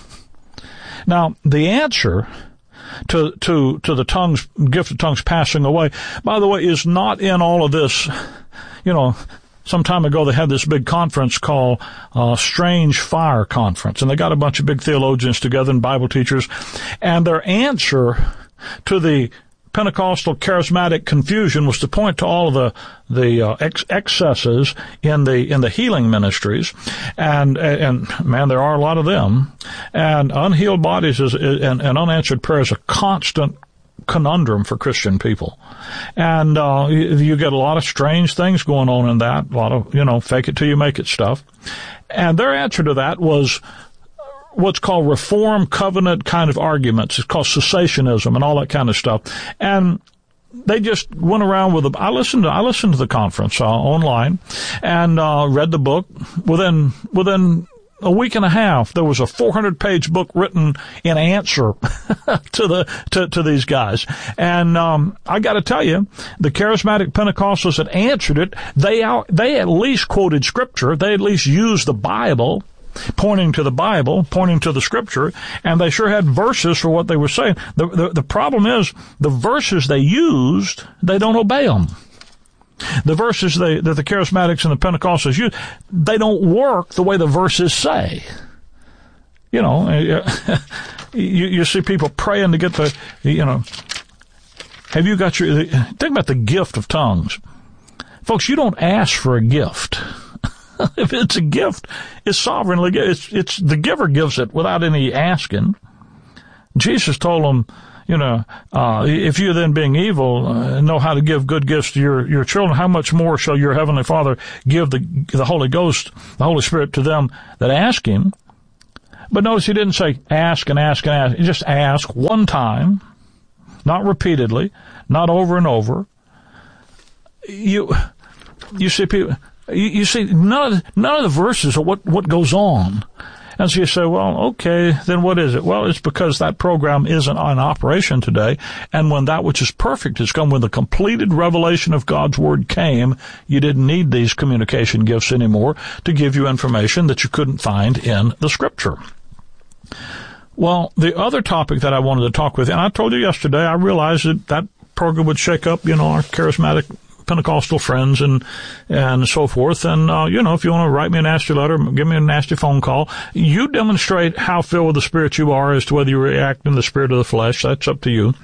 Now, the answer to to to the tongues, gift of tongues passing away, by the way, is not in all of this. You know, some time ago they had this big conference called uh, Strange Fire Conference, and they got a bunch of big theologians together and Bible teachers, and their answer to the Pentecostal charismatic confusion was to point to all of the the uh, ex- excesses in the in the healing ministries, and and man, there are a lot of them, and unhealed bodies is, is and, and unanswered prayer is a constant conundrum for Christian people, and uh, you, you get a lot of strange things going on in that, a lot of you know fake it till you make it stuff, and their answer to that was what's called Reform Covenant kind of arguments. It's called cessationism and all that kind of stuff. And they just went around with a, I listened to, I listened to the conference uh, online and uh, read the book. Within, within a week and a half, there was a four hundred page book written in answer to the, to, to these guys. And, um, I gotta tell you, the charismatic Pentecostals that answered it, they out, they at least quoted scripture. They at least used the Bible, pointing to the Bible, pointing to the Scripture, and they sure had verses for what they were saying. The, the, the problem is, the verses they used, they don't obey them. The verses they, that the Charismatics and the Pentecostals use, they don't work the way the verses say. You know, you, you see people praying to get the, you know, have you got your, think about the gift of tongues. Folks, you don't ask for a gift. If it's a gift, it's sovereignly, it's, it's, the giver gives it without any asking. Jesus told them, you know, uh, if you then being evil uh, know how to give good gifts to your, your children, how much more shall your heavenly Father give the, the Holy Ghost, the Holy Spirit to them that ask him? But notice he didn't say ask and ask and ask. He just ask one time, not repeatedly, not over and over. You, you see people, you, you see none of, none of the verses are what, what goes on. And so you say, well, okay, then what is it? Well, it's because that program isn't on operation today. And when that which is perfect has come, when the completed revelation of God's Word came, you didn't need these communication gifts anymore to give you information that you couldn't find in the Scripture. Well, the other topic that I wanted to talk with, and I told you yesterday, I realized that that program would shake up, you know, our charismatic Pentecostal friends and and so forth. And, uh, you know, if you want to write me a nasty letter, give me a nasty phone call, you demonstrate how filled with the Spirit you are as to whether you react in the spirit of the flesh. That's up to you.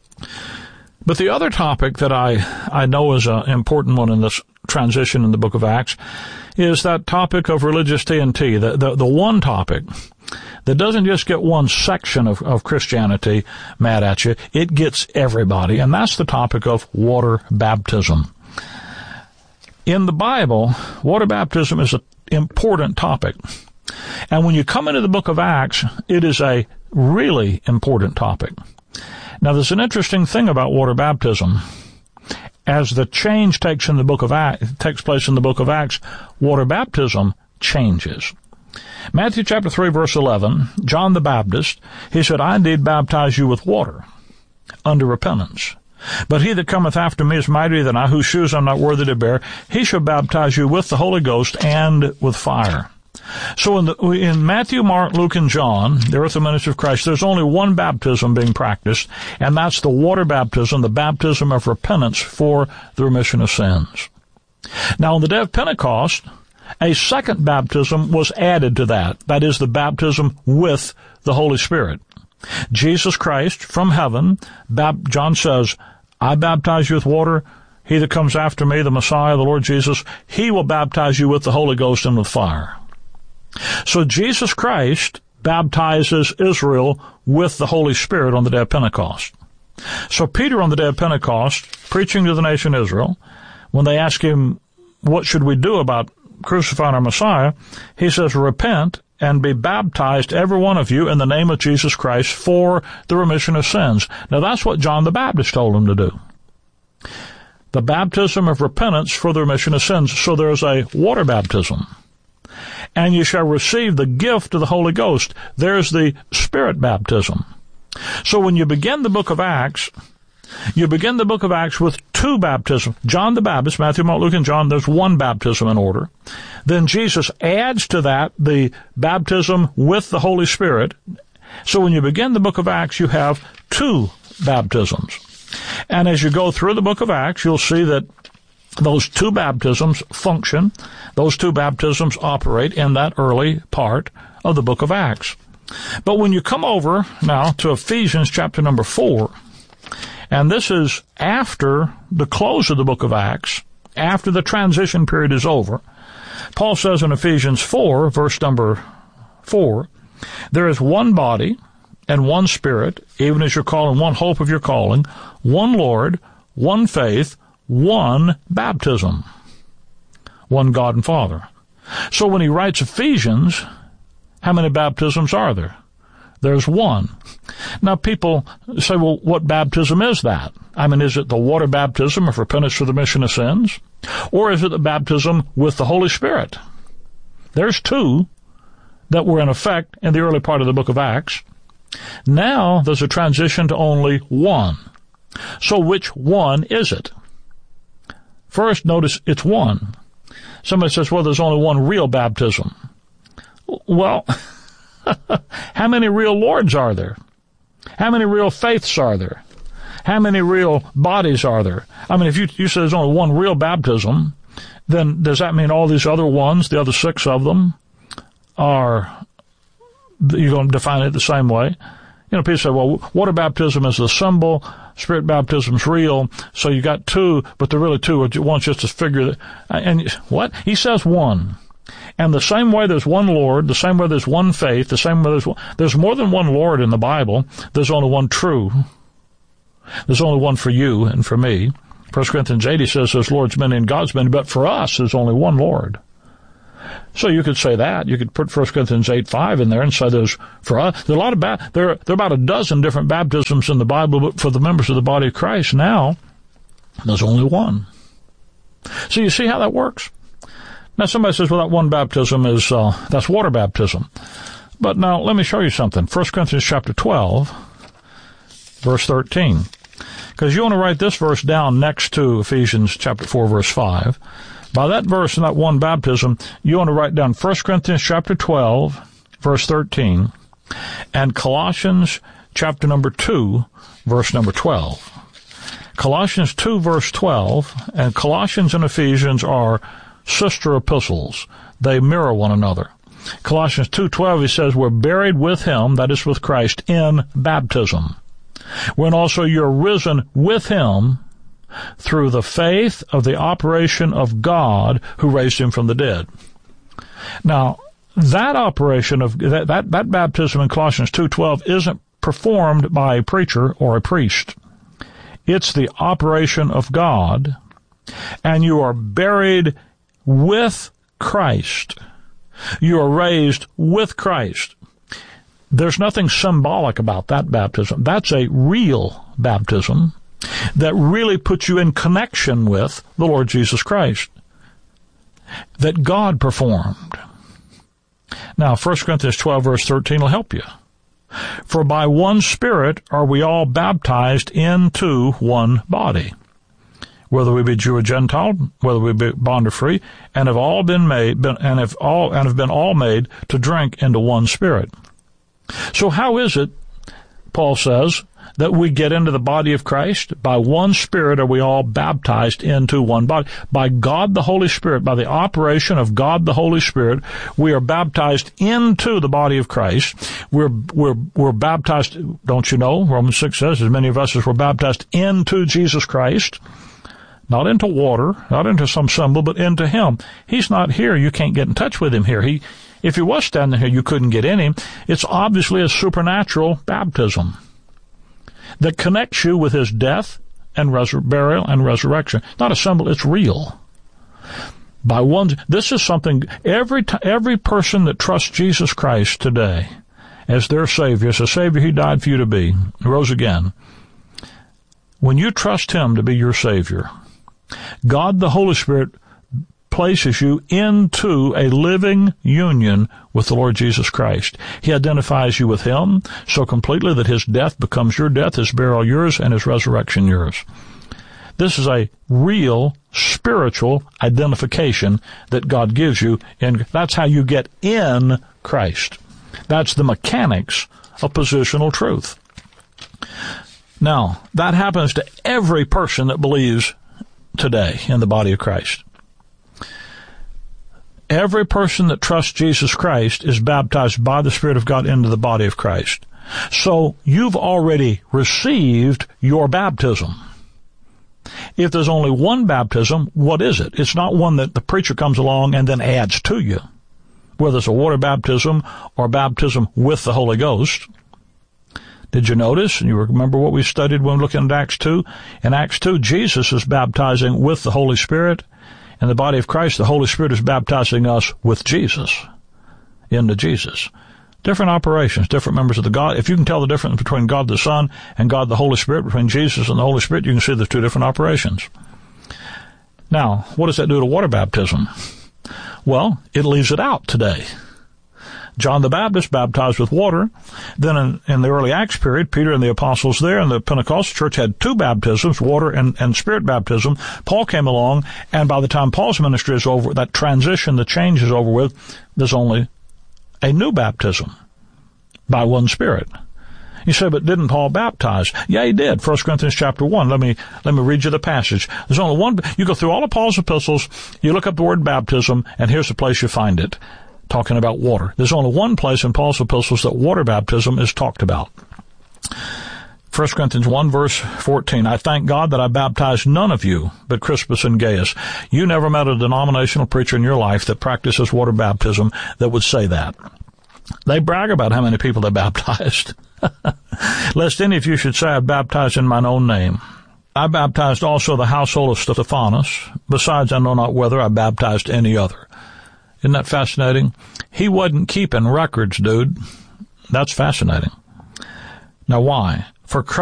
But the other topic that I, I know is an important one in this transition in the book of Acts is that topic of religious T and T, the, the, the one topic that doesn't just get one section of, of Christianity mad at you, it gets everybody, and that's the topic of water baptism. In the Bible, water baptism is an important topic. And when you come into the book of Acts, it is a really important topic. Now, there's an interesting thing about water baptism. As the change takes in the book of Acts, takes place in the book of Acts, water baptism changes. Matthew chapter three, verse eleven, John the Baptist, he said, I indeed baptize you with water unto repentance. But he that cometh after me is mightier than I, whose shoes I'm not worthy to bear. He shall baptize you with the Holy Ghost and with fire. So in, the, in Matthew, Mark, Luke, and John, the earthly ministry of Christ, there's only one baptism being practiced, and that's the water baptism, the baptism of repentance for the remission of sins. Now, on the day of Pentecost, a second baptism was added to that. That is the baptism with the Holy Spirit. Jesus Christ from heaven, bab- John says, I baptize you with water. He that comes after me, the Messiah, the Lord Jesus, he will baptize you with the Holy Ghost and with fire. So Jesus Christ baptizes Israel with the Holy Spirit on the day of Pentecost. So Peter on the day of Pentecost, preaching to the nation Israel, when they ask him, what should we do about crucifying our Messiah? He says, repent and be baptized, every one of you, in the name of Jesus Christ for the remission of sins. Now that's what John the Baptist told them to do. The baptism of repentance for the remission of sins. So there's a water baptism. And you shall receive the gift of the Holy Ghost. There's the Spirit baptism. So when you begin the book of Acts, you begin the book of Acts with two baptisms. John the Baptist, Matthew, Mark, Luke, and John, there's one baptism in order. Then Jesus adds to that the baptism with the Holy Spirit. So when you begin the book of Acts, you have two baptisms. And as you go through the book of Acts, you'll see that those two baptisms function. Those two baptisms operate in that early part of the book of Acts. But when you come over now to Ephesians chapter number four, and this is after the close of the book of Acts, after the transition period is over, Paul says in Ephesians four, verse number four, there is one body and one Spirit, even as you're calling, one hope of your calling, one Lord, one faith, one baptism, one God and Father. So when he writes Ephesians, how many baptisms are there? There's one. Now people say, well, what baptism is that? I mean, is it the water baptism of repentance for the remission of sins? Or is it the baptism with the Holy Spirit? There's two that were in effect in the early part of the book of Acts. Now there's a transition to only one. So which one is it? First, notice it's one. Somebody says, well, there's only one real baptism. Well, how many real Lords are there? How many real faiths are there? How many real bodies are there? I mean, if you, you say there's only one real baptism, then does that mean all these other ones, the other six of them, are, you're going to define it the same way? You know, people say, well, water baptism is the symbol, Spirit baptism is real, so you got two, but they're really two. One's just a figure. That, and what? He says one. He And the same way there's one Lord, the same way there's one faith, the same way there's one, there's more than one Lord in the Bible. There's only one true. There's only one for you and for me. First Corinthians eight, he says there's Lord's many and God's many, but for us there's only one Lord. So you could say that. You could put First Corinthians eight five in there and say there's, for us, there are a lot of, ba- there, there are about a dozen different baptisms in the Bible, but for the members of the body of Christ now, there's only one. So you see how that works? Now somebody says, well, that one baptism is, uh, that's water baptism. But now let me show you something. First Corinthians chapter twelve, verse thirteen. Because you want to write this verse down next to Ephesians chapter four, verse five. By that verse and that one baptism, you want to write down First Corinthians chapter twelve, verse thirteen, and Colossians chapter number two, verse number twelve. Colossians two, verse twelve, and Colossians and Ephesians are sister epistles. They mirror one another. Colossians two twelve, he says, we're buried with him, that is with Christ, in baptism, when also you're risen with him through the faith of the operation of God who raised him from the dead. Now, that operation of that, that, that baptism in Colossians two twelve isn't performed by a preacher or a priest. It's the operation of God, and you are buried with Christ. You are raised with Christ. There's nothing symbolic about that baptism. That's a real baptism that really puts you in connection with the Lord Jesus Christ, that God performed. Now, First Corinthians twelve, verse thirteen will help you. For by one Spirit are we all baptized into one body, whether we be Jew or Gentile, whether we be bond or free, and have all been made, been, and have all and have been all made to drink into one Spirit. So how is it, Paul says, that we get into the body of Christ? By one Spirit are we all baptized into one body. By God the Holy Spirit, by the operation of God the Holy Spirit, we are baptized into the body of Christ. We're, we're, we're baptized, don't you know, Romans six says, as many of us as were baptized into Jesus Christ. Not into water, not into some symbol, but into him. He's not here. You can't get in touch with him here. He, if he was standing here, you couldn't get in him. It's obviously a supernatural baptism that connects you with his death and resur- burial and resurrection. Not a symbol, it's real. By one, this is something, every t- every person that trusts Jesus Christ today as their Savior, as a Savior he died for you to be, rose again. When you trust him to be your Savior, God the Holy Spirit places you into a living union with the Lord Jesus Christ. He identifies you with him so completely that his death becomes your death, his burial yours, and his resurrection yours. This is a real spiritual identification that God gives you, and that's how you get in Christ. That's the mechanics of positional truth. Now, that happens to every person that believes today in the body of Christ. Every person that trusts Jesus Christ is baptized by the Spirit of God into the body of Christ. So you've already received your baptism. If there's only one baptism, what is it? It's not one that the preacher comes along and then adds to you, whether it's a water baptism or baptism with the Holy Ghost. Did you notice, and you remember what we studied when we looked at Acts two? In Acts two, Jesus is baptizing with the Holy Spirit. In the body of Christ, the Holy Spirit is baptizing us with Jesus, into Jesus. Different operations, different members of the God. If you can tell the difference between God the Son and God the Holy Spirit, between Jesus and the Holy Spirit, you can see there's two different operations. Now, what does that do to water baptism? Well, it leaves it out today. John the Baptist baptized with water. Then in, in the early Acts period, Peter and the apostles there in the Pentecostal church had two baptisms, water and, and spirit baptism. Paul came along, and by the time Paul's ministry is over, that transition, the change is over with, there's only a new baptism by one Spirit. You say, but didn't Paul baptize? Yeah, he did. First Corinthians chapter one. Let me, let me read you the passage. There's only one, you go through all of Paul's epistles, you look up the word baptism, and here's the place you find it. Talking about water. There's only one place in Paul's epistles that water baptism is talked about. First Corinthians one, verse fourteen, I thank God that I baptized none of you but Crispus and Gaius. You never met a denominational preacher in your life that practices water baptism that would say that. They brag about how many people they baptized. Lest any of you should say I baptized in mine own name. I baptized also the household of Stephanas. Besides, I know not whether I baptized any other. Isn't that fascinating? He wasn't keeping records, dude. That's fascinating. Now why? For Christ